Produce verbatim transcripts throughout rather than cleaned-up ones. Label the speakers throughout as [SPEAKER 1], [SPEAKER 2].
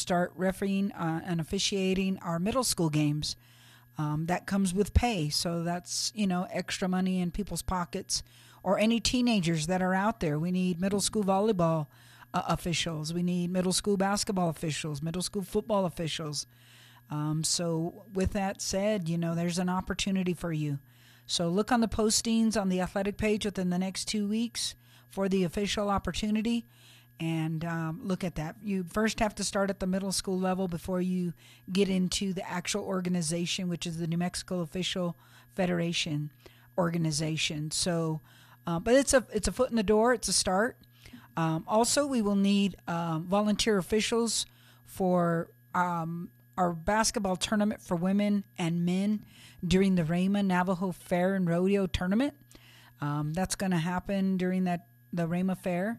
[SPEAKER 1] start refereeing uh, and officiating our middle school games. Um, that comes with pay, so that's, you know, extra money in people's pockets. Or any teenagers that are out there. We need middle school volleyball uh, officials. We need middle school basketball officials, middle school football officials. Um, so with that said, you know, there's an opportunity for you. So look on the postings on the athletic page within the next two weeks for the official opportunity. And um, look at that. You first have to start at the middle school level before you get into the actual organization, which is the New Mexico Official Federation organization. So, uh, but it's a it's a foot in the door. It's a start. Um, also, we will need um, volunteer officials for um, our basketball tournament for women and men during the Rhema Navajo Fair and Rodeo Tournament. Um, that's going to happen during that the Rhema Fair.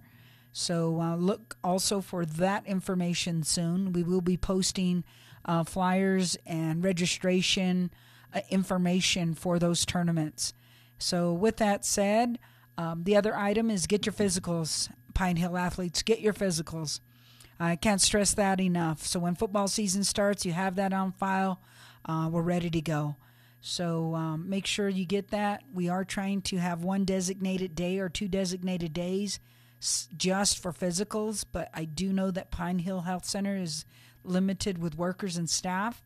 [SPEAKER 1] So uh, look also for that information soon. We will be posting uh, flyers and registration uh, information for those tournaments. So with that said, um, the other item is get your physicals. Pine Hill athletes, get your physicals. I can't stress that enough. So when football season starts, you have that on file. Uh, we're ready to go. So um, make sure you get that. We are trying to have one designated day or two designated days just for physicals, but I do know that Pine Hill Health Center is limited with workers and staff.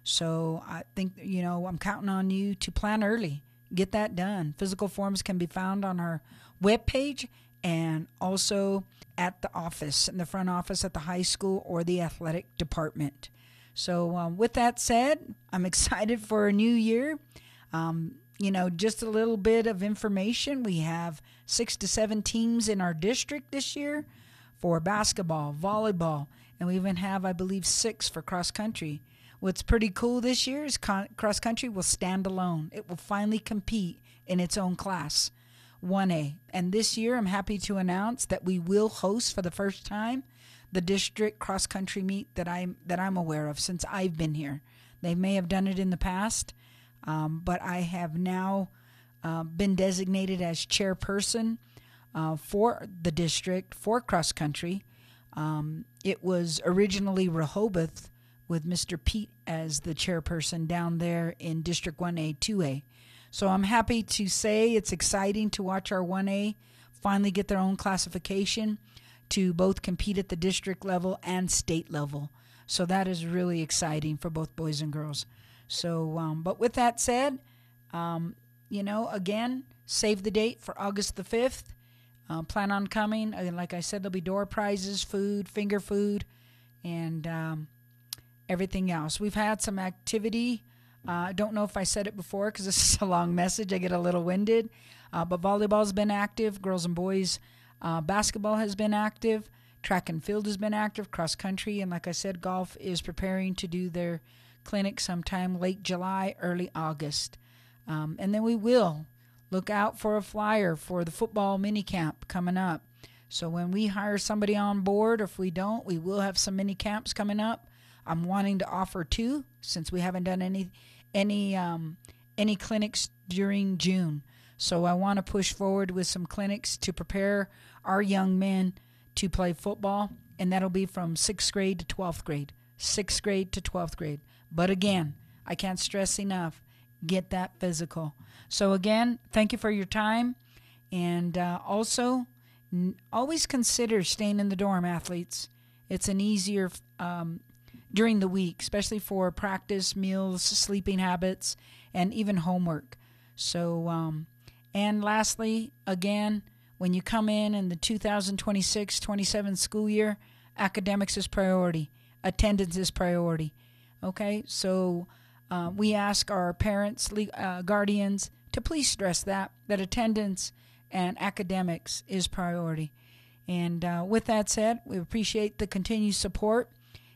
[SPEAKER 1] So I think, you know, I'm counting on you to plan early. Get that done. Physical forms can be found on our webpage and also at the office, in the front office at the high school or the athletic department. So um, with that said, I'm excited for a new year. Um, You know, just a little bit of information. We have six to seven teams in our district this year for basketball, volleyball, and we even have, I believe, six for cross country. What's pretty cool this year is con- cross country will stand alone. It will finally compete in its own class, one A. And this year, I'm happy to announce that we will host for the first time the district cross country meet that I'm that I'm aware of since I've been here. They may have done it in the past. Um, but I have now uh, been designated as chairperson uh, for the district for cross country. Um, it was originally Rehoboth with Mister Pete as the chairperson down there in District one A, two A. So I'm happy to say it's exciting to watch our one A finally get their own classification to both compete at the district level and state level. So that is really exciting for both boys and girls. So, um, but with that said, um, you know, again, save the date for August the fifth. Uh, plan on coming. Uh, like I said, there'll be door prizes, food, finger food, and um, everything else. We've had some activity. I uh, don't know if I said it before because this is a long message. I get a little winded. Uh, but volleyball's been active. Girls and boys uh, basketball has been active. Track and field has been active. Cross country. And like I said, golf is preparing to do their clinic sometime late July, early August. Um, and then we will look out for a flyer for the football mini camp coming up. So when we hire somebody on board, or if we don't, we will have some mini camps coming up. I'm wanting to offer two since we haven't done any any um, any clinics during June. So I want to push forward with some clinics to prepare our young men to play football, and that'll be from sixth grade to twelfth grade. sixth grade to twelfth grade. But again, I can't stress enough, get that physical. So again, thank you for your time. And uh, also, n- always consider staying in the dorm, athletes. It's an easier um, during the week, especially for practice, meals, sleeping habits, and even homework. So, um, and lastly, again, when you come in in the two thousand twenty-six twenty-seven school year, academics is priority. Attendance is priority. Okay, so uh, we ask our parents, uh, guardians, to please stress that, that attendance and academics is priority. And uh, with that said, we appreciate the continued support.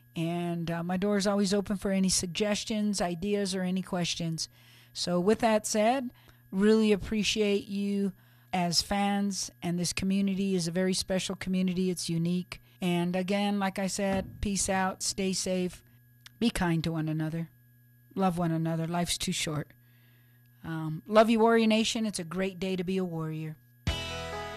[SPEAKER 1] And uh, my door is always open for any suggestions, ideas, or any questions. So with that said, really appreciate you as fans. And this community is a very special community. It's unique. And again, like I said, peace out, stay safe. Be kind to one another. Love one another. Life's too short. Um, love you, Warrior Nation. It's a great day to be a warrior.